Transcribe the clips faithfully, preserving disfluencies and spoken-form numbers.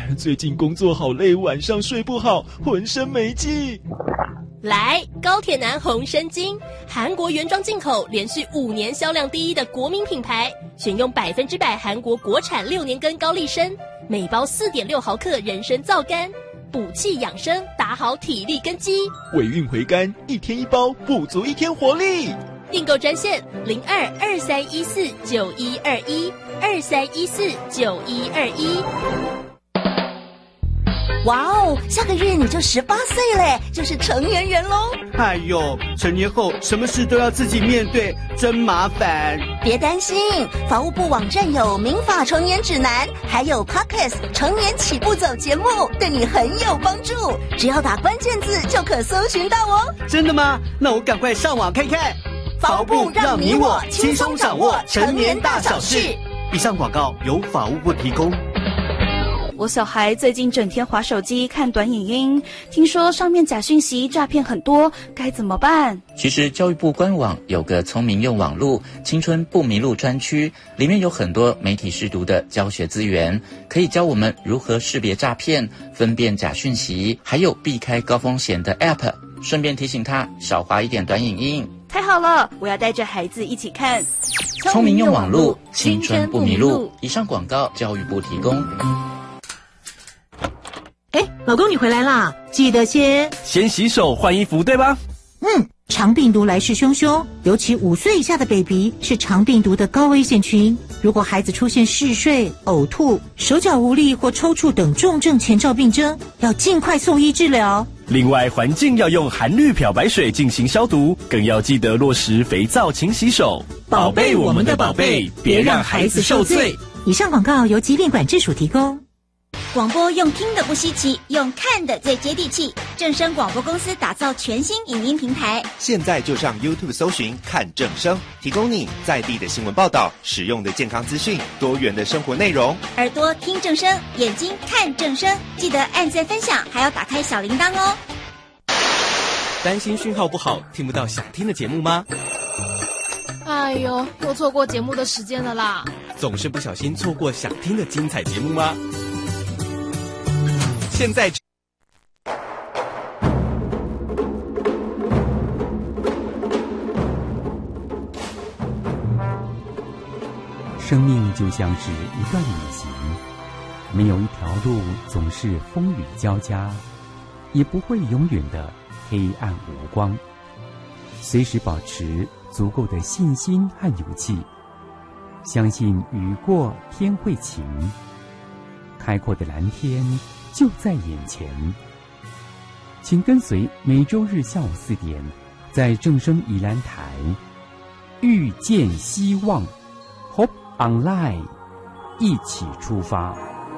最近工作好累，晚上睡不好，浑身没劲。 来，高铁男红参精，韩国原装进口，连续五年销量第一的国民品牌，选用百分之百韩国国产六年根高丽参，每包 四点六毫克人参皂苷，补气养生，打好体力根基。 尾韵回甘，一天一包，补足一天活力。 订购专线零二二三一四九一二一二三一四九一二一。 哇哦，下个月你就十八岁嘞，就是成年人喽。 哎呦，成年后什么事都要自己面对，真麻烦。 别担心，法务部网站有民法成年指南，还有 Podcast 成年起步走节目，对你很有帮助。只要打关键字就可搜寻到哦。 真的吗？那我赶快上网看看。 法务部让你我轻松掌握成年大小事。 以上广告由法务部提供。 我小孩最近整天滑手机看短影音，听说上面假讯息诈骗很多，该怎么办？ 其实教育部官网有个聪明用网路青春不迷路专区，里面有很多媒体识读的教学资源，可以教我们如何识别诈骗，分辨假讯息，还有避开高风险的 App， 顺便提醒他少滑一点短影音。 太好了，我要带着孩子一起看聪明用网路青春不迷路。以上广告教育部提供。 哎，老公你回来啦，记得先先洗手换衣服，对吧？ 嗯，肠病毒来势汹汹，尤其五岁以下的 baby 是肠病毒的高危险群。如果孩子出现嗜睡、呕吐、手脚无力或抽搐等重症前兆病征，要尽快送医治疗。 另外，环境要用含氯漂白水进行消毒，更要记得落实肥皂勤洗手，宝贝我们的宝贝，别让孩子受罪。 以上广告由疾病管制署提供。 广播用听的不稀奇，用看的最接地气。正声广播公司打造全新影音平台， 现在就上 YouTube 搜寻看正声，提供你在地的新闻报道、实用的健康资讯、多元的生活内容。 耳朵听正声，眼睛看正声，记得按赞分享，还要打开小铃铛哦。 担心讯号不好，听不到想听的节目吗？ 哎呦，又错过节目的时间了啦！ 总是不小心错过想听的精彩节目吗？现在生命就像是一段旅行，没有一条路总是风雨交加，也不会永远的黑暗无光。随时保持足够的信心和勇气，相信雨过天会晴，开阔的蓝天就在眼前。请跟随每周日下午四点，在正声宜兰台遇见希望 Hope Online 一起出发。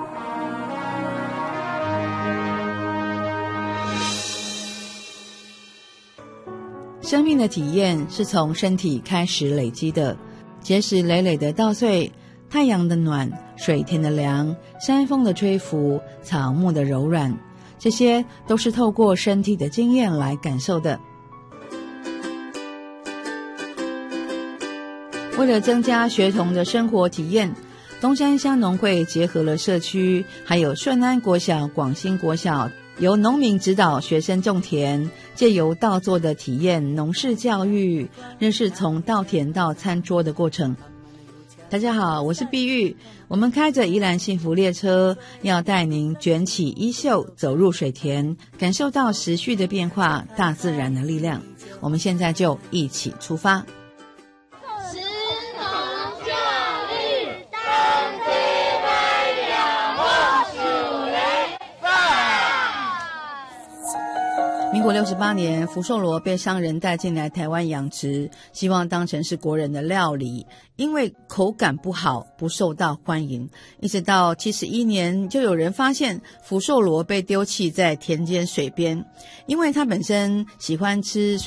生命的体验是从身体开始累积的，结实累累的稻穗，太阳的暖，水田的凉，山风的吹拂，草木的柔软，这些都是透过身体的经验来感受的。为了增加学童的生活体验，东山乡农会结合了社区，还有顺安国小、广兴国小，由农民指导学生种田，借由稻作的体验农事教育，认识从稻田到餐桌的过程。大家好，我是碧玉，我们开着宜兰幸福列车，要带您卷起衣袖，走入水田，感受到时序的变化，大自然的力量。我们现在就一起出发。民国六十八年，福寿螺被商人带进来台湾养殖，希望当成是国人的料理，因为口感不好，不受到欢迎。一直到七十一年，就有人发现福寿螺被丢弃在田间水边，因为它本身喜欢吃